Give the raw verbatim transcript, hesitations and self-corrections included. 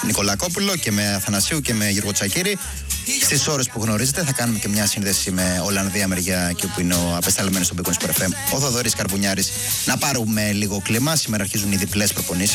Νικολακόπουλο και με Αθανασίου και με Γιώργο Τσακίρη. Στις ώρες που γνωρίζετε θα κάνουμε και μια σύνδεση με Ολλανδία μεριά, και όπου είναι ο απεσταλμένος του Μπέικον Sport εφ εμ, ο Θοδωρής Καρβουνιάρης, να πάρουμε λίγο κλίμα. Σήμερα αρχίζουν οι διπλές προπονήσεις.